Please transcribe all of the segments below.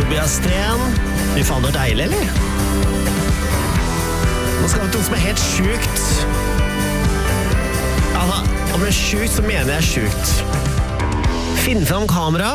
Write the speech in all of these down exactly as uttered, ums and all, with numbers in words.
Tobias Sten. Fy faen, det er deilig, eller? Nå skal vi til noe som er helt sjukt. Altså, om det er sjukt, så mener jeg sjukt. Finn fram kamera.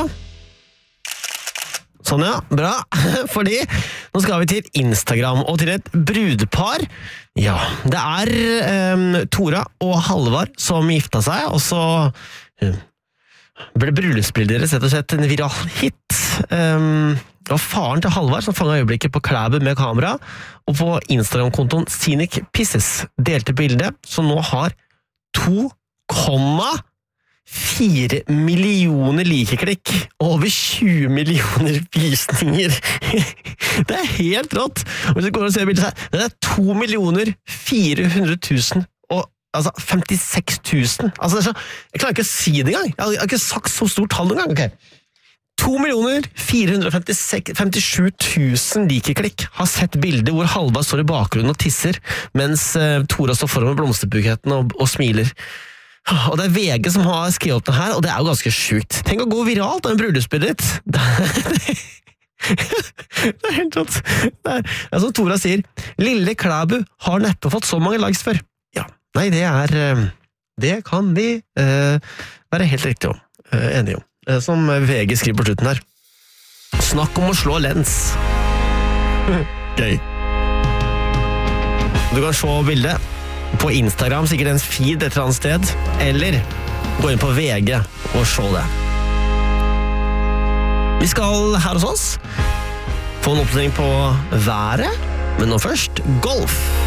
Sånn ja, bra. Fordi nå skal vi til Instagram og til et brudepar. Ja, det er um, Tora og Halvard som gifta seg, og så um, ble bryllupsbildet deres rett og slett en viral hit. Um, det var faren til Halvard som fanget øyeblikket på Klæbu med kamera, og på Instagram-kontoen Scenic Pisses delte bildet, som nå har to komma fire millioner likeklikk og over tjue millioner visninger. Det er helt rått. Og hvis du går og ser bildet her, det er to millioner fire hundre tusen og altså femtiseks tusen. Altså, det er så, jeg klarer ikke å si det engang. Jeg har, jeg har ikke sagt så stort tall noen gang. Ok. to millioner fire hundre femtisju tusen likeklikk har sett bildet hvor Halvard står i bakgrunnen og tisser, mens uh, Tora står foran med blomsterbuketten og, og smiler. Og det er V G som har skrevet opp det her, og det er jo ganske sjukt. Tenk å gå viralt av en brudespillet ditt. Det er helt rått. Det er, det er som Tora sier, lille Klæbu har neppe fått så mange likes før. Ja, nei, det er, det kan vi uh, være helt riktig om, uh, enige om. Uh, som V G skriver på slutten her. Snakk om å slå lens. Gøy. Du kan se bildet på Instagram, sikkert en feed et eller annet sted, eller gå inn på V G og se det. Vi skal her hos oss få en oppdatering på været, men nå først golf.